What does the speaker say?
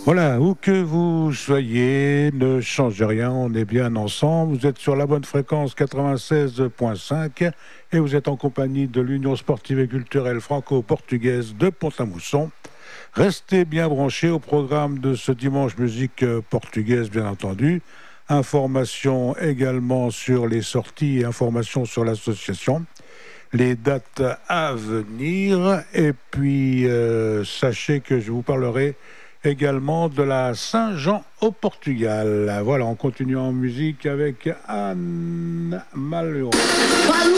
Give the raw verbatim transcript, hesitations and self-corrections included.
Voilà, où que vous soyez, ne changez rien, on est bien ensemble. Vous êtes sur la bonne fréquence quatre-vingt-seize virgule cinq et vous êtes en compagnie de l'Union sportive et culturelle franco-portugaise de Pont-à-Mousson. Restez bien branchés au programme de ce dimanche musique portugaise, bien entendu. Informations également sur les sorties et informations sur l'association, les dates à venir. Et puis, euh, sachez que je vous parlerai également de la Saint-Jean au Portugal. Voilà, on continue en musique avec Anne Malheureux.